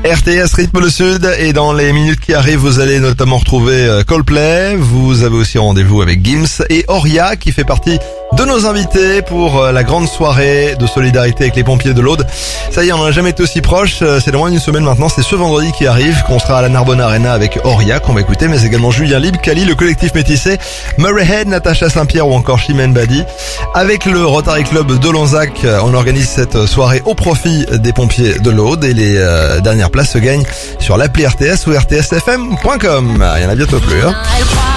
RTS Rythme le Sud, et dans les minutes qui arrivent, vous allez notamment retrouver Coldplay. Vous avez aussi rendez-vous avec Gims et Oria qui fait partie de nos invités pour la grande soirée de solidarité avec les pompiers de l'Aude. Ça y est, on n'a jamais été aussi proche. C'est dans moins d'une semaine maintenant. C'est ce vendredi qui arrive qu'on sera à la Narbonne Arena avec Oria qu'on va écouter, mais également Julien Libre, Kali, le collectif métissé, Murray Head, Natacha Saint-Pierre ou encore Chimène Badi. Avec le Rotary Club de Lanzac, on organise cette soirée au profit des pompiers de l'Aude, et les dernières places se gagnent sur l'appli RTS ou rtsfm.com. Il y en a bientôt plus.